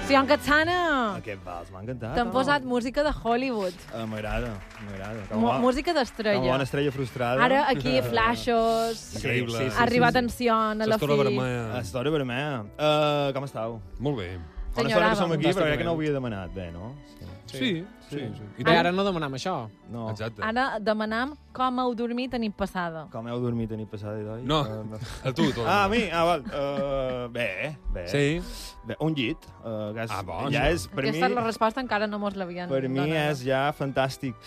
Sion Katsana! Aquest vals m'ha encantat. T'han posat música de Hollywood. M'agrada. Música d'estrella. Com una estrella frustrada. Ara aquí flashos... Increïble. Arriba atenció a la fi. Estora vermella. Com estàu? Molt bé. Bona estona que som aquí, però crec que no ho havia demanat bé, no? Sí. I ara no demanam això. No. Exacte. Ara demanam com heu dormit a nit passada. Com heu dormit a nit passada, Idoi? No, a tu. A mi? Val. Bé. Sí. Bé, un llit. Bon. Ja és, per Aquesta mi, la resposta encara no mos l'havien per mi donat. és ja fantàstic.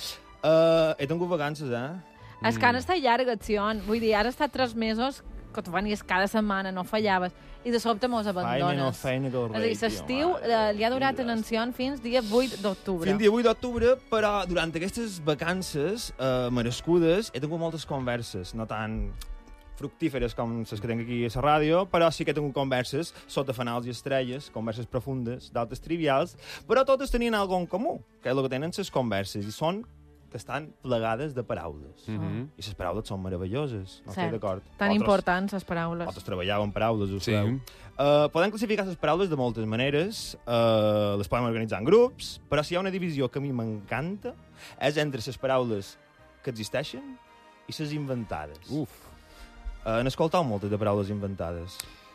He tingut vacances, És que han estat llargues, Sion. Vull dir, ara ha estat 3 mesos que tu venies cada setmana, no fallaves, i de sobte mos abandones. Feina que el rei, És a dir, l'estiu li ha durat en Sion fins dia 8 d'octubre. Fins dia 8 d'octubre, però durant aquestes vacances merescudes he tingut moltes converses, no tan fructíferes com les que tinc aquí a la ràdio, però sí que he tingut converses sota fanals i estrelles, converses profundes, d'altres trivials, però totes tenien algo en comú, que és el que tenen les converses, i són que estan plegades de paraules. I les paraules són meravelloses, no estic d'acord? Tan importants, les paraules. Altres treballàvem paraules, ho Sí. sabeu. Podem classificar les paraules de moltes maneres, les podem organitzar en grups, però si hi ha una divisió que a mi m'encanta, és entre les paraules que existeixen i les inventades. N'escoltau moltes de paraules inventades.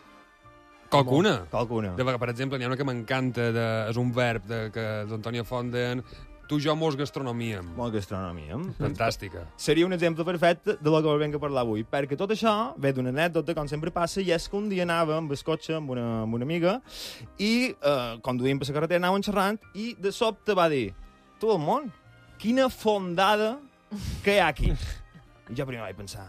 Qualcuna. Per exemple, n'hi ha una que m'encanta, és un verb que l'Antònia Font deien tu, jo, mos gastronomíem. Molt gastronomia. Fantàstica. Seria un exemple perfecte de lo que volem parlar avui, perquè tot això ve d'una anècdota, com sempre passa, i és que un dia anava amb el cotxe amb una amiga i conduïm per la carretera, anàvem xerrant i de sobte va dir: tu, el món, quina fondada que hi ha aquí. I jo primer vaig pensar...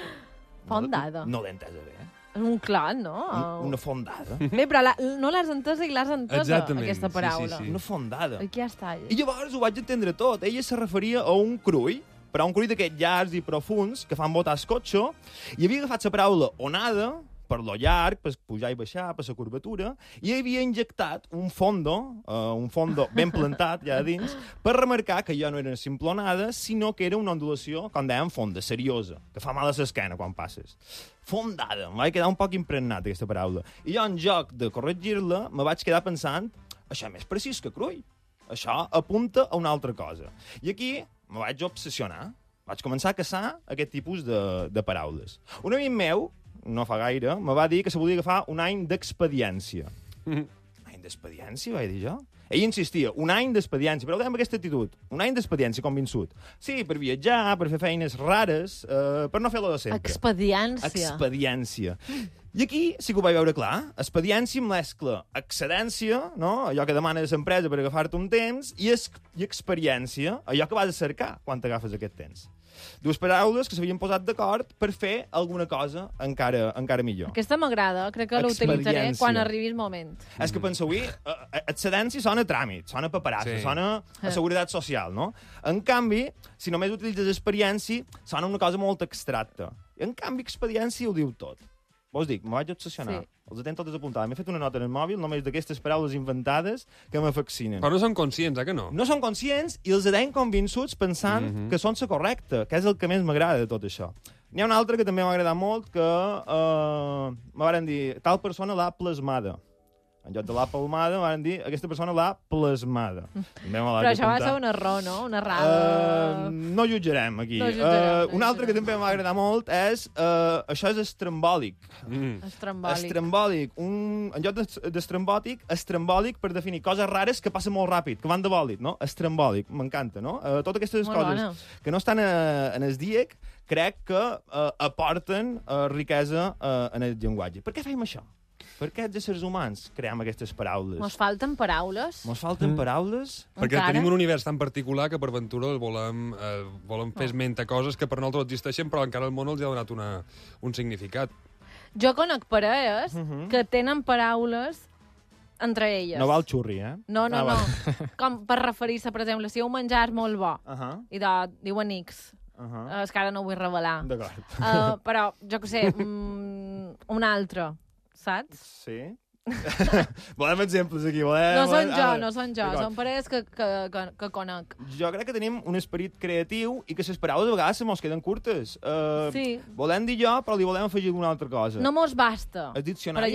Fondada? No l'he entesa bé, És un clan, no? Una fondada. Bé, però no l'has entesa i l'has entesa, exactament, aquesta paraula. Una fondada. I què està allà? I llavors ho vaig entendre tot. Ella se referia a un crull, però un crull d'aquests llargs i profuns que fan botar el cotxe, i havia agafat la paraula onada, per lo llarg, per pujar i baixar, per la curvatura, i havia injectat un fondo ben plantat ja a dins, per remarcar que ja no era una simple onada, sinó que era una ondulació, com dèiem, fonda, seriosa, que fa mal a l'esquena quan passes. Fondada, em vaig quedar un poc impregnat, aquesta paraula. I jo, en joc de corregir-la, me vaig quedar pensant, això és més precís que crull. Això apunta a una altra cosa. I aquí me vaig obsessionar. Vaig començar a caçar aquest tipus de paraules. Un amic meu, no fa gaire, me va dir que se volia agafar un any d'expediència. Un any d'expediència, vaig dir jo? Ell insistia, un any d'expediència, però ho deia amb aquesta actitud. Un any d'expediència, convençut. Sí, per viatjar, per fer feines rares, per no fer-lo de sempre. Expediència. I aquí sí que ho vaig veure clar. Expediència mescla excedència, no? Allò que demanes a l'empresa per agafar-te un temps, i experiència, allò que vas a cercar quan t'agafes aquest temps. Dues paraules que s'havien posat d'acord per fer alguna cosa encara millor. Aquesta m'agrada, crec que l'utilitzaré quan arribi el moment. És que penseu-hi, excedència sona tràmit, sona paperassa, sona a seguretat social, no? En canvi, si només utilitzes experiència, sona una cosa molt abstracta. En canvi, experiència ho diu tot. Vos dic, me vaig obsessionar. Sí. Els tenc totes apuntades. M'he fet una nota en el mòbil només d'aquestes paraules inventades que m'afascinen. Però no són conscients, que no? No són conscients i els tenc convençuts pensant que són la correcta, que és el que més m'agrada de tot això. N'hi ha una altra que també m'ha agradat molt, que me van dir, tal persona l'ha plasmada. En lloc de l'ha palmada, van dir, aquesta persona l'ha plasmada. Però això va ser un error, no? Una errada... No jutjarem, aquí. Una altra que també m'ha agradat molt és... això és estrambòlic. Estrambòlic. En lloc d'estrambòtic, estrambòlic per definir coses rares que passen molt ràpid, que van de bòlit, no? Estrambòlic, m'encanta, no? Totes aquestes coses que no estan en el DIEC, crec que aporten riquesa en el llenguatge. Per què fem això? Per què els éssers humans creem aquestes paraules? Mos falten paraules? Mos falten paraules? Perquè tenim un univers tan particular que per ventura volem fer esment a coses que per nosaltres existeixen, però encara el món els ha donat un significat. Jo conec parelles que tenen paraules entre elles. No val xurri, eh? No. Com per referir-se, per exemple, si un menjar és molt bo, i diuen X. És que ara no ho vull revelar. D'acord. Però, jo què sé, un altre, saps? Sí. Volem exemples aquí. No són jo. Són parelles que conec. Jo crec que tenim un esperit creatiu i que les paraules a vegades se mos queden curtes. Sí. Volem dir jo, però li volem afegir alguna altra cosa. No mos basta. El diccionari